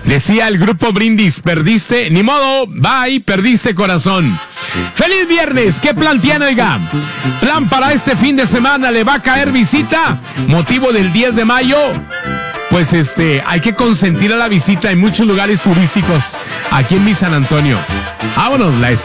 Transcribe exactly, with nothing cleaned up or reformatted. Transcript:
Decía el grupo Brindis, perdiste, ni modo, bye, perdiste corazón. ¡Feliz viernes! ¿Qué plan tiene, oiga? ¿Plan para este fin de semana? ¿Le va a caer visita? ¿Motivo del diez de mayo? Pues este, hay que consentir a la visita en muchos lugares turísticos aquí en mi San Antonio. Vámonos, la